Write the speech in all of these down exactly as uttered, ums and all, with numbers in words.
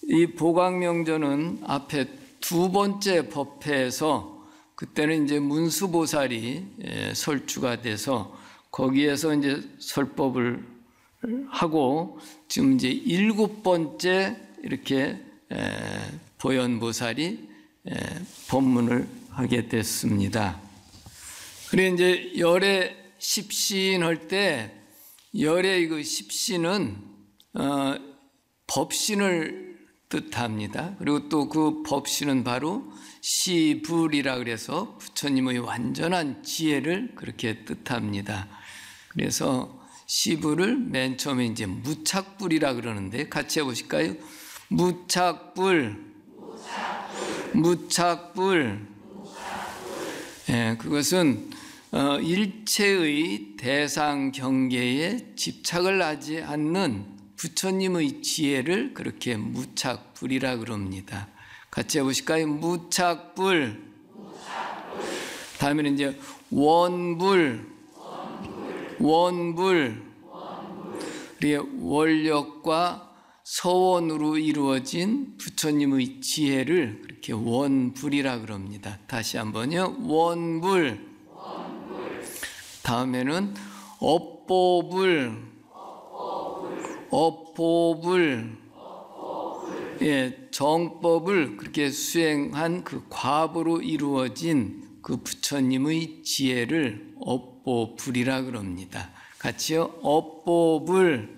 이 보광명조는 앞에 두 번째 법회에서 그때는 이제 문수보살이 설주가 돼서 거기에서 이제 설법을 하고 지금 이제 일곱 번째 이렇게 보현보살이 법문을 하게 됐습니다. 그래 이제 열애 십신 할 때 열애 이거 십신은 어, 법신을 뜻합니다. 그리고 또 그 법신은 바로 시불이라 그래서 부처님의 완전한 지혜를 그렇게 뜻합니다. 그래서 시불을 맨 처음에 이제 무착불이라 그러는데 같이 해보실까요? 무착불, 무착불, 무착불. 예, 그것은 어, 일체의 대상 경계에 집착을 하지 않는 부처님의 지혜를 그렇게 무착불이라 그럽니다. 같이 해보실까요? 무착불. 무착불. 다음에는 이제 원불. 원불. 원불. 원불. 원력과 서원으로 이루어진 부처님의 지혜를 그렇게 원불이라 그럽니다. 다시 한번요. 원불. 원불. 다음에는 업보불. 업보불. 예, 정법을 그렇게 수행한 그 과보로 이루어진 그 부처님의 지혜를 업보불이라 그럽니다. 같이요. 업보불.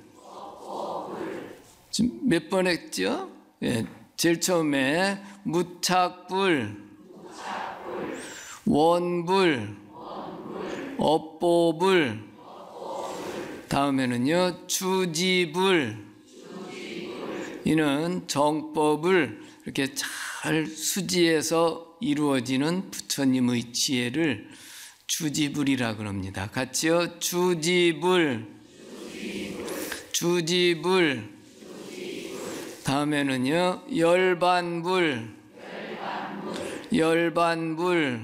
지금 몇 번 했죠? 예, 제일 처음에 무착불, 무착불. 원불, 원불. 업보불, 업보불. 다음에는요 주지불. 주지불. 이는 정법을 이렇게 잘 수지해서 이루어지는 부처님의 지혜를 주지불이라 그럽니다. 같이요. 주지불, 주지불. 주지불. 다음에는요 열반불, 열반불, 열반불.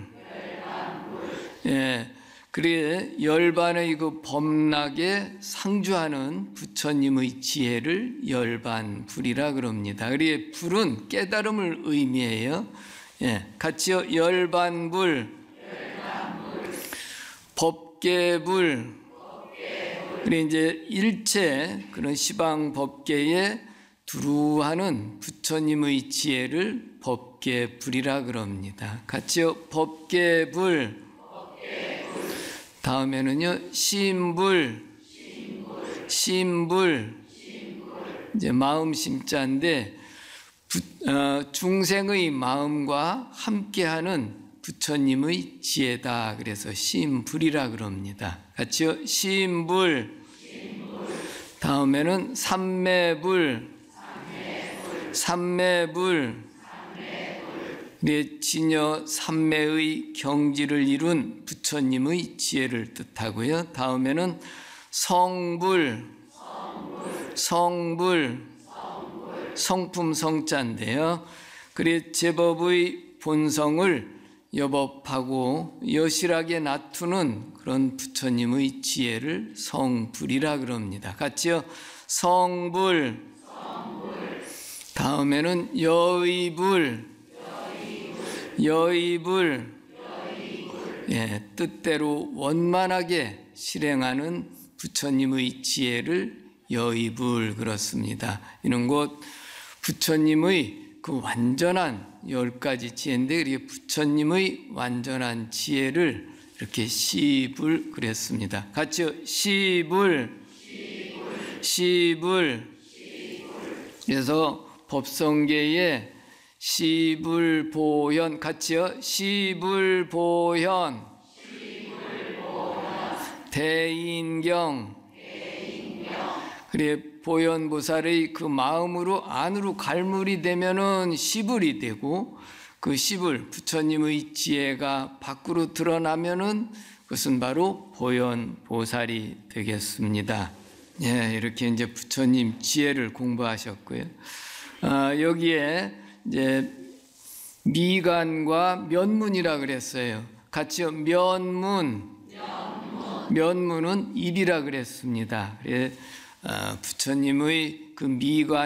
예, 그래 열반의 그 범락에 상주하는 부처님의 지혜를 열반불이라 그럽니다. 그래 불은 깨달음을 의미해요. 예, 같이요. 열반불, 열반불. 법계불, 법계불. 그래 이제 일체 그런 시방 법계에 두루하는 부처님의 지혜를 법계불이라 그럽니다. 같이요. 법계불. 법계불. 다음에는요 심불. 심불. 심불. 심불. 이제 마음 심자인데 부, 어, 중생의 마음과 함께하는 부처님의 지혜다. 그래서 심불이라 그럽니다. 같이요. 심불. 심불. 다음에는 삼매불. 삼매불. 네, 진여 삼매의 경지를 이룬 부처님의 지혜를 뜻하고요. 다음에는 성불. 성불. 성불. 성불. 성품 성자인데요. 그래 제법의 본성을 여법하고 여실하게 나투는 그런 부처님의 지혜를 성불이라 그럽니다. 같이요. 성불. 다음에는 여의불, 여의불, 여의불. 여의불. 예, 뜻대로 원만하게 실행하는 부처님의 지혜를 여의불 그렇습니다. 이는 곧 부처님의 그 완전한 열 가지 지혜인데 이렇게 부처님의 완전한 지혜를 이렇게 시불 그랬습니다. 같이요. 시불, 시불, 시불. 그래서 법성계에 시불보현 같이요. 시불보현, 시불보현. 대인경, 대인경. 그래 보현보살의 그 마음으로 안으로 갈물이 되면은 시불이 되고 그 시불 부처님의 지혜가 밖으로 드러나면은 그것은 바로 보현보살이 되겠습니다. 예, 이렇게 이제 부처님 지혜를 공부하셨고요. 아, 여기에 이제 미간과 면문이라 그랬어요. 같이요. 면문. 면문. 면문은 일이라 그랬습니다. 예, 아, 부처님의 그 미간